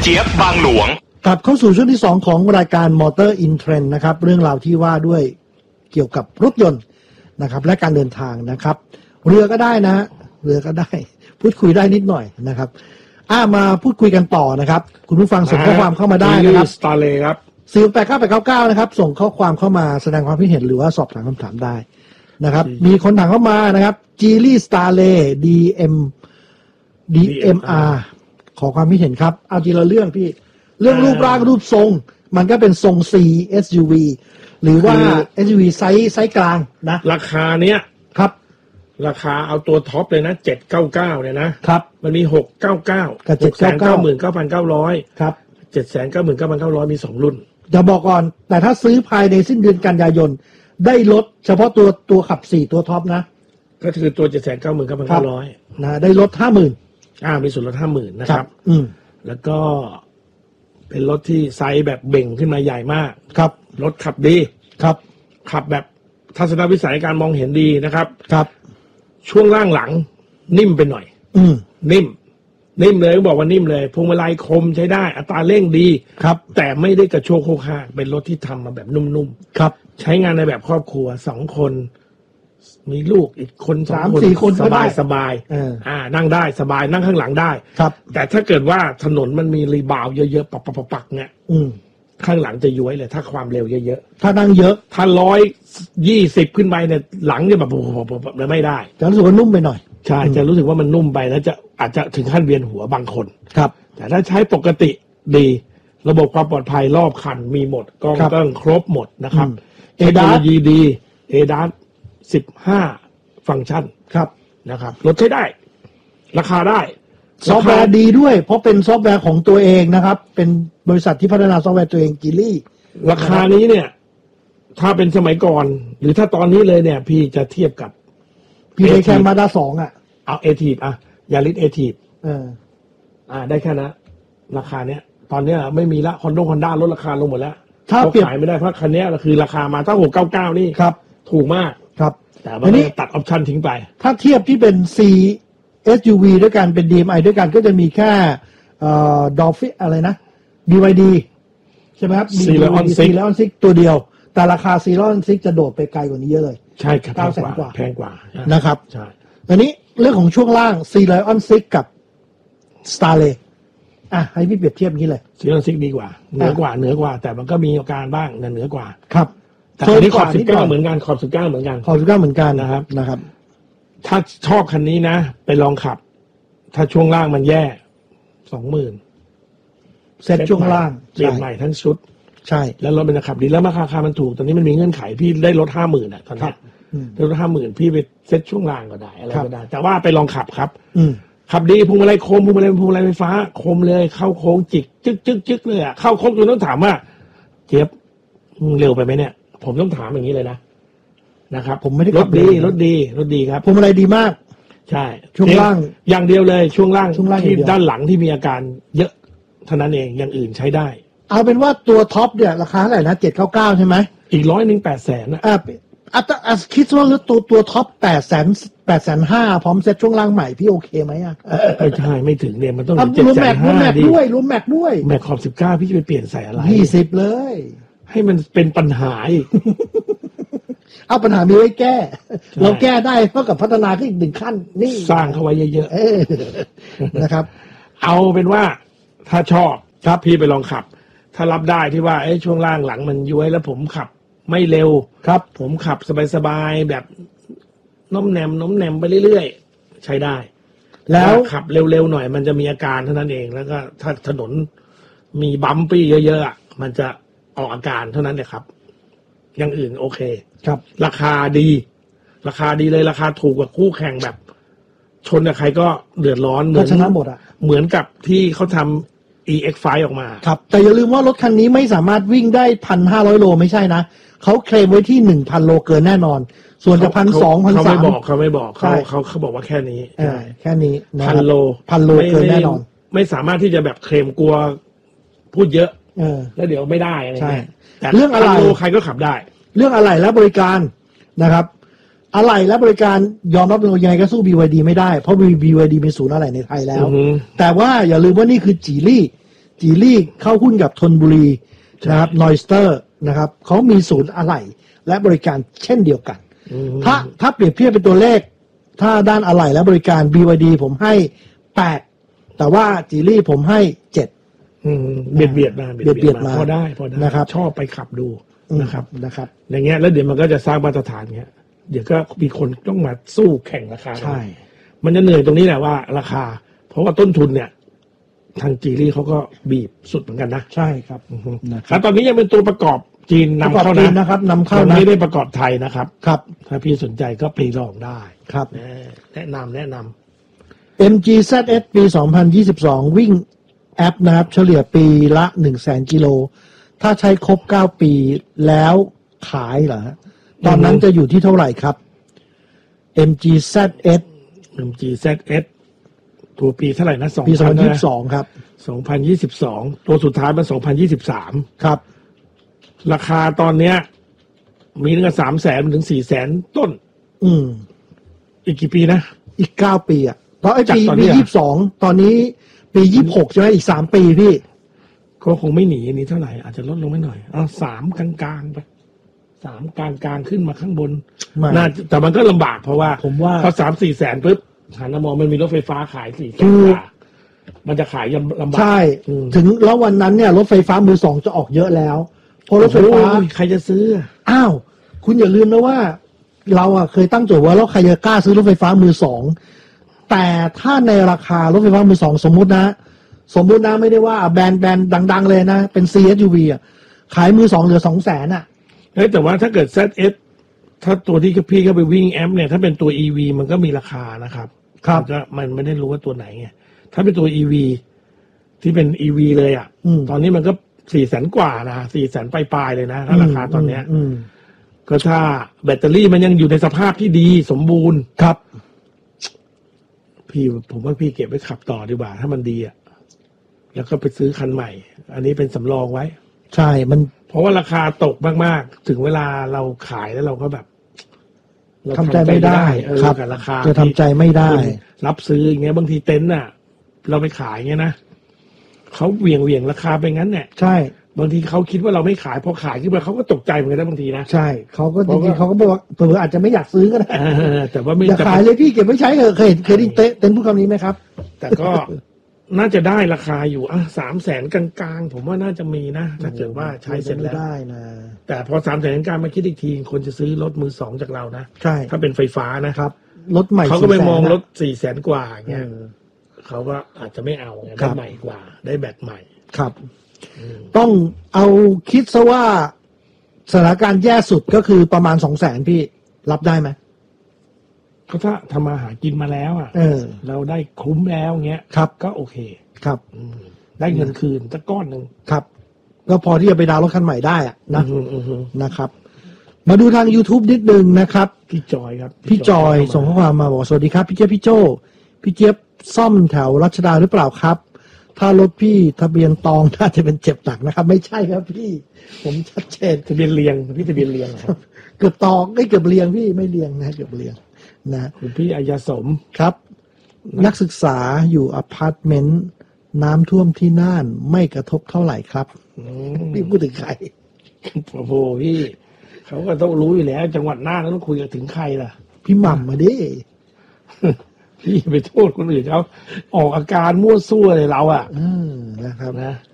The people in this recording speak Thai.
เจี๊ยบบางหลวงกลับเข้าสู่ช่วงที่2ของรายการ Motor in Trend นะครับเรื่องราวที่ว่าด้วยเกี่ยวกับรถยนต์นะครับและการเดินทางนะครับเรือก็ได้นะเรือก็ได้พูดคุยได้นิดหน่อยนะครับมาพูดคุยกันต่อนะครับคุณผู้ฟังส่งข้อความเข้ามาได้นะครับสตาร์เลย์ครับ 48999นะครับส่งข้อความเข้ามาแสดงความคิดเห็นหรือว่าสอบถามคำถามได้นะครับมีคนถามเข้ามานะครับจีลี่สตาร์เลย์ DMR ขอความคิดเห็นครับเอาทีละเรื่องพี่เรื่องรูปร่างรูปทรงมันก็เป็นทรง C SUV หรือว่า SUV ไซส์กลางนะราคาเนี้ยครับราคาเอาตัวท็อปเลยนะ799เนี่ยนะครับมันมี699 กับ 699,900 ครับ 799,900มี2รุ่นจะบอกก่อนแต่ถ้าซื้อภายในสิ้นเดือนกันยายนได้ลดเฉพาะตัวขับ4ตัวท็อปนะก็คือตัว799,900 นะได้ลด 50,000 มีส่วนลด 50,000 นะครับแล้วก็เป็นรถที่ไซส์แบบเบ่งขึ้นมาใหญ่มากครับรถขับดีครับขับแบบทัศนวิสัยการมองเห็นดีนะครับครับช่วงล่างหลังนิ่มไปหน่อยนิ่มเลยบอกว่านิ่มเลยพวงมาลัยคมใช้ได้อัตราเร่งดีครับแต่ไม่ได้กระโชกโคกฮากเป็นรถที่ทำมาแบบนุ่มๆครับใช้งานในแบบครอบครัว2คนมีลูกอีกคน 3-4 คนสบายนั่งได้สบายนั่งข้างหลังได้ครับแต่ถ้าเกิดว่าถนนมันมีรีบาวเยอะๆปักเนี่ยข้างหลังจะย้วยเลยถ้าความเร็วเยอะๆถ้านั่งเยอะถ้า120ขึ้นไปเนี่ยหลังจะแบบไม่ได้จะรู้สึกว่านุ่มไปหน่อยใช่จะรู้สึกว่ามันนุ่มไปแล้วจะอาจจะถึงขั้นเวียนหัวบางคนครับแต่ถ้าใช้ปกติดีระบบความปลอดภัยรอบคันมีหมดกล้องตั้งครบหมดนะครับเทคโนโลยีดีADAS 15ฟังก์ชันครับนะครับรถใช้ได้ราคาได้ซอฟต์แวร์ดีด้วยเพราะเป็นซอฟต์แวร์ของตัวเองนะครับเป็นบริษัทที่พัฒนาซอฟต์แวร์ตัวเองจิลี่ราคานี้เนี่ยถ้าเป็นสมัยก่อนหรือถ้าตอนนี้เลยเนี่ยพี่จะเทียบกับพี่ได้แค่มาด้า2 เอาเอทีฟยาริสเอทีฟได้แค่นั้นราคาเนี้ยตอนเนี้ยไม่มีละคอนด้าลดราคาลงหมดแล้วถ้าเปรียบขายไม่ได้เพราะคันนี้คือราคามาตั้ง699นี่ครับถูกมากครับแต่ว่าตัดออปชั่นทิ้งไปถ้าเทียบที่เป็น C SUV ด้วยกันเป็น DMI ด้วยกันก็จะมีแค่ดอลฟินอะไรนะ BYD ใช่ไหมครับ Ceylon 6ตัวเดียวแต่ราคา Ceylon 6จะโดดไปไกลกว่านี้เยอะเลยใช่ครับ 900,000 กว่าแพงกว่านะครับใช่อันนี้เรื่องของช่วงล่าง Ceylon 6กับ Starley ให้พี่เปรียบเทียบนี้เลย Ceylon 6ดีกว่าเหนือกว่าแต่มันก็มีอาการบ้างเหนือกว่าครับแต่อันนี้ขอบ19เหมือนกันขอบ19เหมือนกันนะครับถ้าชอบคันนี้นะไปลองขับถ้าช่วงล่างมันแย่ 20,000 เซ็ตช่วงล่างเปลี่ยนใหม่ทั้งชุดใช่แล้วรถมันขับดีแล้วราคามันถูกตอนนี้มันมีเงื่อนไขพี่ได้ลด 50,000 ตอนนี้ได้ลด 50,000 พี่ไปเซ็ตช่วงล่างก็ได้อะไรก็ได้แต่ว่าไปลองขับครับขับดีพวงมาลัยคมพวงมาลัยไฟฟ้าคมเลยเข้าโค้งจิกจึ๊กเลยเข้าโค้งจนต้องถามว่าเจี๊ยบเร็วไปไหมเนี่ยผมต้องถามอย่างนี้เลยนะครับผมไม่ได้รถดีครับพวงมาลัยดีมากใช่ช่วงล่างอย่างเดียวเลยช่วงล่างที่ด้านหลังที่มีอาการเยอะเท่านั้นเองอย่างอื่นใช้ได้เอาเป็นว่าตัวท็อปเนี่ยราคาเท่าไหร่นะ799ใช่ไหมอีก800,000นะคิดว่าตัวท็อป850,000 พร้อมเซ็ตช่วงล่างใหม่พี่โอเคไหมใช่ไม่ถึงเนี่ยมันต้องรวมแม็กด้วยแม็กขอบ19พี่จะไปเปลี่ยนใส่อะไร 20เลยให้มันเป็นปัญหาอีกเอาปัญหามีไว้แก้เราแก้ได้เท่ากับพัฒนาขึ้นอีก1 ขั้นนี่สร้างเข้าไว้เยอะๆนะครับเอาเป็นว่าถ้าชอบครับพี่ไปลองขับถ้ารับได้ที่ว่าช่วงล่างหลังมันย้วยแล้วผมขับไม่เร็วครับผมขับสบายๆแบบน้มแนมไปเรื่อยๆใช้ได้แล้วขับเร็วๆหน่อยมันจะมีอาการเท่านั้นเองแล้วก็ถ้าถนนมีบัมปี้เยอะๆมันจะออกอาการเท่านั้นเลยครับอย่างอื่นโอเคครับราคาดีเลยราคาถูกกว่าคู่แข่งแบบชนกับใครก็เดือดร้อนเหมือนชนะหมดเหมือนกับที่เขาทำ EX5 ออกมาครับแต่อย่าลืมว่ารถคันนี้ไม่สามารถวิ่งได้ 1,500 โลไม่ใช่นะเขาเคลมไว้ที่ 1,000 โลเกินแน่นอนส่วนจะ 1,200 1,300 เขาไม่บอกเขาบอกว่าแค่นี้แค่นี้ 1,000 โลเกินแน่นอนไม่สามารถที่จะแบบเคลมกลัวพูดเยอะแล้วเดี๋ยวไม่ได้อะไรเงี้ยแต่เรื่องอะไรใครก็ขับได้เรื่องอะไรและบริการนะครับอะไรและบริการยอมรับเลยยังไงก็สู้ BYD ไม่ได้เพราะ BYD เป็นศูนย์อะไรในไทยแล้วแต่ว่าอย่าลืมว่านี่คือจีจีลี่เข้าหุ้นกับธนบุรีนะครับนอยสเตอร์นะครับเขามีศูนย์อะไหล่และบริการเช่นเดียวกันถ้าเปรียบเทียบเป็นตัวเลขถ้าด้านอะไหล่และบริการ BYD ผมให้8แต่ว่าจีลี่ผมให้7 เบียดมาพอได้นะครับชอบไปขับดูนะครับอย่างเงี้ยแล้วเดี๋ยวมันก็จะสร้างมาตรฐานเงี้ยเดี๋ยวก็มีคนต้องมาสู้แข่งราคาใช่มันจะเหนื่อยตรงนี้แหละว่าราคาเพราะว่าต้นทุนเนี่ยทางจีลี่เขาก็บีบสุดเหมือนกันนะใช่ครับแล้วตอนนี้ยังเป็นตัวประกอบจีนนำเข้านะครับนำเข้าไม่ได้ประกอบไทยนะครับครับถ้าพี่สนใจก็ไปลองได้ครับแนะนำ MGZS ปี 2022 วิ่งแอปนะครับเฉลี่ยปีละ 100,000 กิโลถ้าใช้ครบ9ปีแล้วขายเหรอตอนนั้นจะอยู่ที่เท่าไหร่ครับ MGZS ตัวปีเท่าไหร่นะปี2022ครับ 2022ตัวสุดท้ายมัน2023 ครับราคาตอนเนี้ยมีตั้งแต่300,000 ถึง 400,000 ต้นอีกกี่ปีนะอีก9ปีอ่ะเพราะไอ้ปี22ตอนนี้ปี26ใช่ไหมอีก3ปีพี่ก็คงไม่หนีนี้เท่าไหร่อาจจะลดลงไม่หน่อย3กลางๆไป3กลางขึ้นมาข้างบนน่าแต่มันก็ลำบากเพราะว่าผมว่าพอ3-4 แสนปุ๊บหันมามองมันมีรถไฟฟ้าขาย4 แสนมันจะขายลำบากใช่ถึงแล้ววันนั้นเนี่ยรถไฟฟ้ามือ2จะออกเยอะแล้วพอรถไฟฟ้าใครจะซื้อคุณอย่าลืมนะว่าเราเคยตั้งโจทย์ว่าแล้วใครจะกล้าซื้อรถไฟฟ้ามือ2แต่ถ้าในราคารถไฟฟ้ามือ2สมมุตินะไม่ได้ว่าแบรนด์ดังๆเลยนะเป็น CSUV ขายมือ2เหลือ 200,000 แต่ว่าถ้าเกิด ZS ถ้าตัวที่พี่ก็ไปวิ่งแอมเนี่ยถ้าเป็นตัว EV มันก็มีราคานะครับก็มันไม่ได้รู้ว่าตัวไหนไงถ้าเป็นตัว EV ที่เป็น EV เลยตอนนี้มันก็400,000 กว่านะ400,000 ปลายๆเลยนะถ้าราคาตอนเนี้ยก็ถ้าแบตเตอรี่มันยังอยู่ในสภาพที่ดีสมบูรณ์ครับผมว่าพี่เก็บไว้ขับต่อดีกว่าถ้ามันดีแล้วก็ไปซื้อคันใหม่อันนี้เป็นสำรองไว้ใช่มันเพราะว่าราคาตกมากๆถึงเวลาเราขายแล้วเราก็แบบทำใจไม่ได้ครับกับราคาจะทำใจไม่ได้รับซื้ออย่างเงี้ยบางทีเต็นท์เราไปขายเงี้ยนะเขาเหวี่ยงราคาไปงั้นเนี่ยใช่บางทีเขาคิดว่าเราไม่ขายพอขายขึ้นมาเขาก็ตกใจเหมือนกันนะบางทีนะใช่เขาก็จริงๆเขาก็บอกว่าเผื่ออาจจะไม่อยากซื้อก็ได้แต่ว่าไม่อยากขายเลยพี่เก็บไว้ใช้เคยได้เต็นท์พูดคำนี้ไหมครับแต่ก็น่าจะได้ราคาอยู่300,000 กลางๆผมว่าน่าจะมีนะถ้าเกิดว่าใช้เสร็จแล้วได้นะแต่พอ300,000 กลางมาคิดอีกทีคนจะซื้อรถมือ2จากเรานะใช่ถ้าเป็นไฟฟ้านะครับรถใหม่เขาก็ไปมองรถ400,000 กว่าเงี้ยเขาก็อาจจะไม่เอาได้ใหม่กว่าได้แบตใหม่ครับต้องเอาคิดซะว่าสถานการณ์แย่สุดก็คือประมาณ200,000พี่รับได้ไหมก็ถ้าทำมาหากินมาแล้วเราได้คุ้มแล้วเงี้ยครับก็โอเคครับได้เงินคืนสักก้อนหนึ่งครับก็พอที่จะไปดาวน์รถคันใหม่ได้นะครับมาดูทาง YouTube นิดนึงนะครับพี่จอยครับพี่จอยส่งข้อความมาบอกสวัสดีครับพี่เจี๊ยบพี่โจ้พี่เจี๊ยบซ่อมแถวรัชดาหรือเปล่าครับถ้ารถพี่ทะเบียนตองน่าจะเป็นเจ็บหนักนะครับไม่ใช่ครับพี่ผมชัดเจนทะเบียนเรียงพี่ทะเบียนเรียงครับเกือบตองเกือบเรียงพี่ไม่เรียงนะเกือบเรียงนะคุณพี่อัยสมครับนักศึกษาอยู่อพาร์ตเมนต์น้ำท่วมที่น่านไม่กระทบเท่าไหร่ครับพี่พูดถึงใครโอ้โหพี่เขาก็ต้องรู้อยู่แล้วจังหวัดน่านต้องคุยกันถึงใครล่ะพี่หม่ำมาดิพี่ไปโทษคนอื่นเขาออกอาการมั่วซั่วเลยเรานะครับนะ